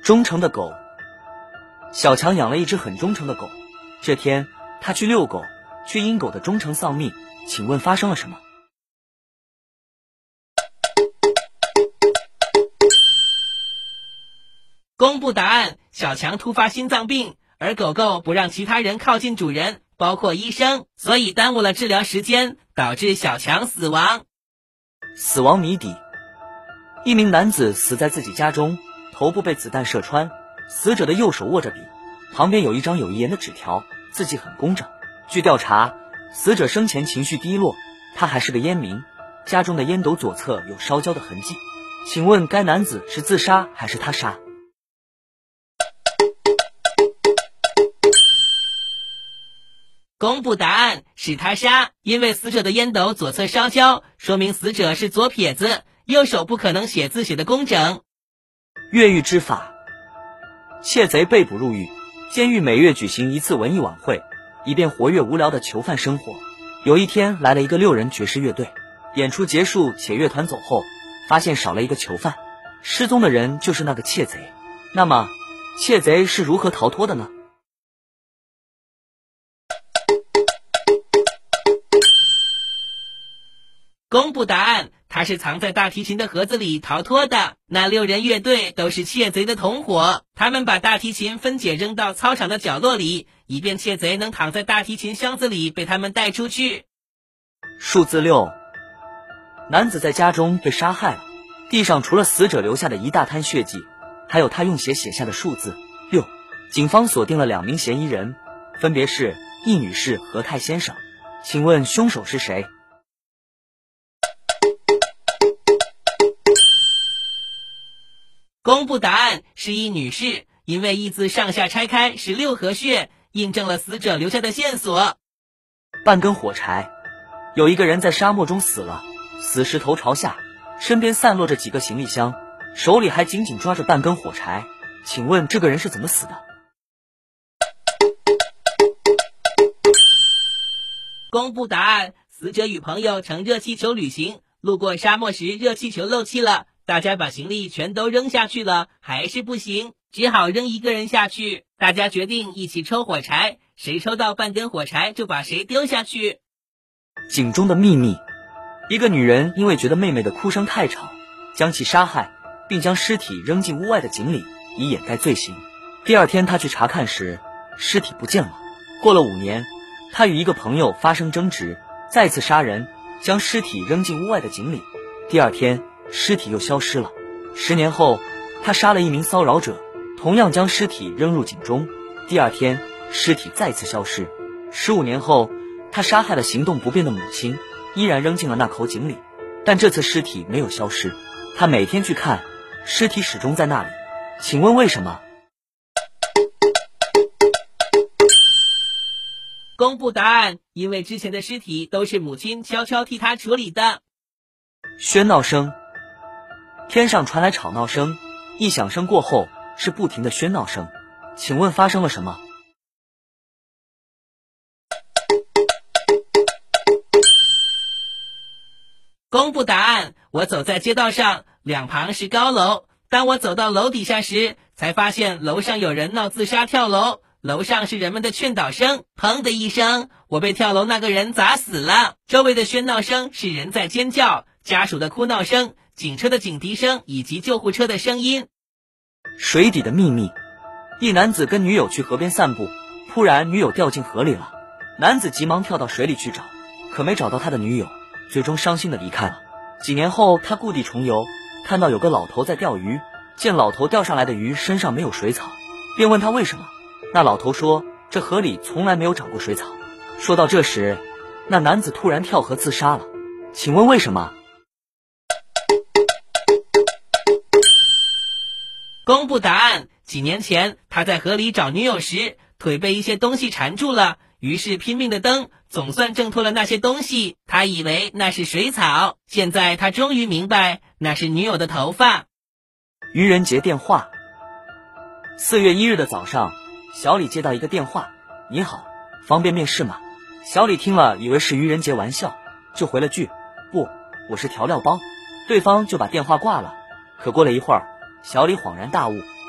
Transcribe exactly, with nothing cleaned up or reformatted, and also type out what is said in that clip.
忠诚的狗。小强养了一只很忠诚的狗，这天他去遛狗，却因狗的忠诚丧命，请问发生了什么？ 公布答案：小强突发心脏病，而狗狗不让其他人靠近主人，包括医生，所以耽误了治疗时间，导致小强死亡。 死亡谜底：一名男子死在自己家中，头部被子弹射穿，死者的右手握着笔，旁边有一张有遗言的纸条，字迹很工整。据调查，死者生前情绪低落，他还是个烟民，家中的烟斗左侧有烧焦的痕迹。请问该男子是自杀还是他杀？ 公布答案：是他杀，因为死者的烟斗左侧烧焦，说明死者是左撇子，右手不可能写字写得工整。 越狱之法：窃贼被捕入狱，监狱每月举行一次文艺晚会，以便活跃无聊的囚犯生活。有一天来了一个六人爵士乐队，演出结束且乐团走后，发现少了一个囚犯，失踪的人就是那个窃贼。那么窃贼是如何逃脱的呢？ 公布答案：他是藏在大提琴的盒子里逃脱的。那六人乐队都是窃贼的同伙，他们把大提琴分解扔到操场的角落里，以便窃贼能躺在大提琴箱子里被他们带出去。 数字六。男子在家中被杀害了，地上除了死者留下的一大滩血迹，还有他用血写下的数字六。警方锁定了两名嫌疑人，分别是易女士和泰先生。请问凶手是谁？ 公布答案：是易女士，因为易字上下拆开是六合穴，印证了死者留下的线索。 半根火柴。有一个人在沙漠中死了，死时头朝下，身边散落着几个行李箱，手里还紧紧抓着半根火柴。请问这个人是怎么死的？ 公布答案：死者与朋友乘热气球旅行，路过沙漠时热气球漏气了，大家把行李全都扔下去了，还是不行，只好扔一个人下去。大家决定一起抽火柴，谁抽到半根火柴就把谁丢下去。 井中的秘密。一个女人因为觉得妹妹的哭声太吵，将其杀害，并将尸体扔进屋外的井里，以掩盖罪行。第二天她去查看时，尸体不见了。过了五年，她与一个朋友发生争执，再次杀人，将尸体扔进屋外的井里。第二天尸体又消失了。十年后，他杀了一名骚扰者，同样将尸体扔入井中。第二天，尸体再次消失。十五年后，他杀害了行动不便的母亲，依然扔进了那口井里，但这次尸体没有消失。他每天去看，尸体始终在那里。请问为什么？ 公布答案：因为之前的尸体都是母亲悄悄替他处理的。 喧闹声。天上传来吵闹声，一响声过后是不停的喧闹声。请问发生了什么？ 公布答案：我走在街道上，两旁是高楼。当我走到楼底下时，才发现楼上有人闹自杀跳楼，楼上是人们的劝导声。砰的一声，我被跳楼那个人砸死了。周围的喧闹声是人在尖叫，家属的哭闹声，警车的警笛声以及救护车的声音。 水底的秘密。一男子跟女友去河边散步，突然女友掉进河里了，男子急忙跳到水里去找，可没找到他的女友，最终伤心的离开了。几年后，他故地重游，看到有个老头在钓鱼，见老头钓上来的鱼身上没有水草，便问他为什么。那老头说，这河里从来没有长过水草。说到这时，那男子突然跳河自杀了。请问为什么？ 公布答案：几年前他在河里找女友时，腿被一些东西缠住了，于是拼命的蹬，总算挣脱了那些东西。他以为那是水草，现在他终于明白那是女友的头发。 愚人节电话。四月一日的早上，小李接到一个电话：你好，方便面试吗？小李听了以为是愚人节玩笑，就回了句：不，我是调料包。对方就把电话挂了。可过了一会儿，小李恍然大悟，